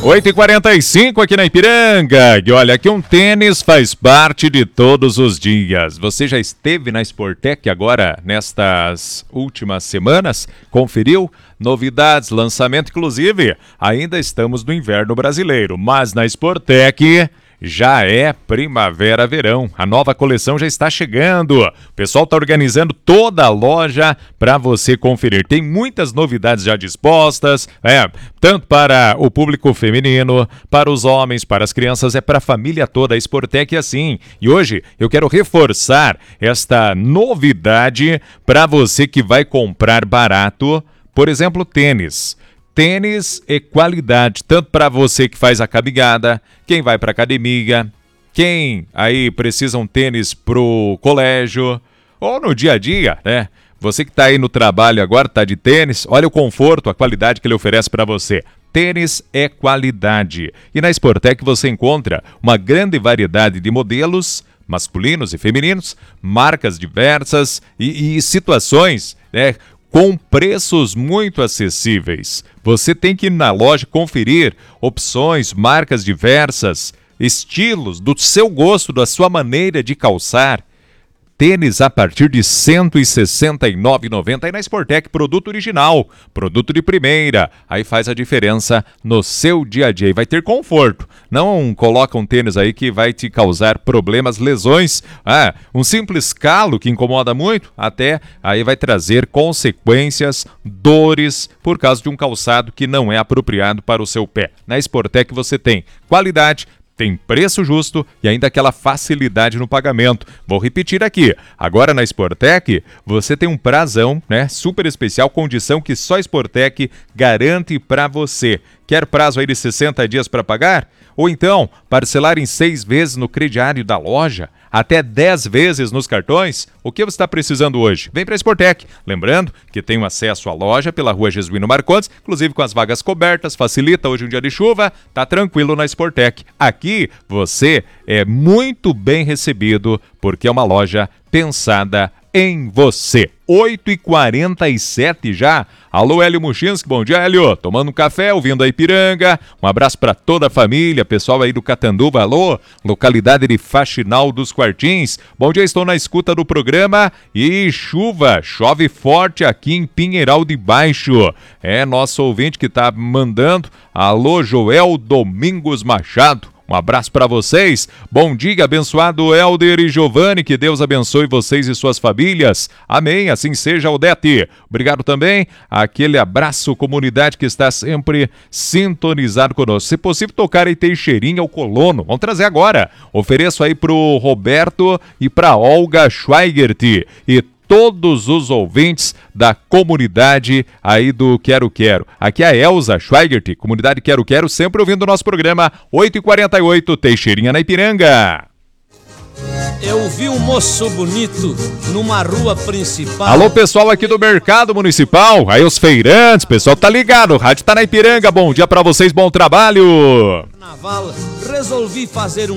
8h45 aqui na Ipiranga. E olha, aqui um tênis faz parte de todos os dias. Você já esteve na Sportec agora nestas últimas semanas? Conferiu? Novidades, lançamento, inclusive, ainda estamos no inverno brasileiro, mas na Sportec já é primavera-verão. A nova coleção já está chegando. O pessoal está organizando toda a loja para você conferir. Tem muitas novidades já dispostas, tanto para o público feminino, para os homens, para as crianças, para a família toda. A Sportec é assim. E hoje eu quero reforçar esta novidade para você que vai comprar barato. Por exemplo, tênis. Tênis é qualidade, tanto para você que faz a caminhada, quem vai para academia, quem aí precisa um tênis pro colégio, ou no dia a dia, né? Você que está aí no trabalho agora, está de tênis, olha o conforto, a qualidade que ele oferece para você. Tênis é qualidade. E na Sportec você encontra uma grande variedade de modelos, masculinos e femininos, marcas diversas e situações, né? Com preços muito acessíveis. Você tem que ir na loja conferir opções, marcas diversas, estilos do seu gosto, da sua maneira de calçar. Tênis a partir de R$ 169,90 e na Sportec, produto original, produto de primeira. Aí faz a diferença no seu dia a dia e vai ter conforto. Não coloca um tênis aí que vai te causar problemas, lesões. Um simples calo que incomoda muito, até aí vai trazer consequências, dores por causa de um calçado que não é apropriado para o seu pé. Na Sportec você tem qualidade, tem preço justo e ainda aquela facilidade no pagamento. Vou repetir aqui. Agora na Sportec, você tem um prazão, né? Super especial, condição que só a Sportec garante para você. Quer prazo aí de 60 dias para pagar? Ou então, parcelar em 6 vezes no crediário da loja? Até 10 vezes nos cartões? O que você está precisando hoje? Vem para a Sportec. Lembrando que tem um acesso à loja pela Rua Jesuíno Marcondes, inclusive com as vagas cobertas, facilita hoje um dia de chuva, tá tranquilo na Sportec. Aqui você é muito bem recebido, porque é uma loja pensada em você. 8h47 já. Alô, Hélio Muchinski, bom dia, Hélio. Tomando um café, ouvindo a Ipiranga. Um abraço para toda a família, pessoal aí do Catanduva, alô, localidade de Faxinal dos Quartins. Bom dia, estou na escuta do programa e chove forte aqui em Pinheiral de Baixo. É nosso ouvinte que tá mandando. Alô, Joel Domingos Machado. Um abraço para vocês. Bom dia, abençoado Helder e Giovanni. Que Deus abençoe vocês e suas famílias. Amém. Assim seja, Odete. Obrigado também. Aquele abraço, comunidade que está sempre sintonizado conosco. Se possível, tocar aí Teixeirinha ou Colono. Vamos trazer agora. Ofereço aí pro Roberto e pra Olga Schweigert. E todos os ouvintes da comunidade aí do Quero Quero. Aqui é a Elza Schweigert, comunidade Quero Quero, sempre ouvindo o nosso programa. 8h48, Teixeirinha na Ipiranga. Eu vi um moço bonito numa rua principal. Alô, pessoal aqui do Mercado Municipal, aí os feirantes, pessoal tá ligado, o rádio tá na Ipiranga. Bom dia pra vocês, bom trabalho. Carnaval, resolvi fazer um